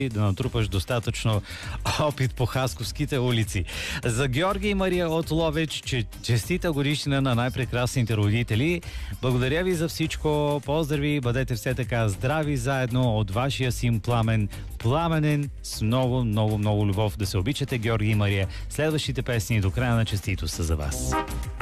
да натрупаш достатъчно опит по хасковските улици. За Георги и Мария от Ловеч, честита годишнина на най-прекрасните родители. Благодаря ви за всичко. Поздрави, бъдете все така здрави заедно от вашия син Пламен. Пламенен с много, много, много любов. Да се обичате, Георги и Мария. Следващите песни до края на честито са за вас.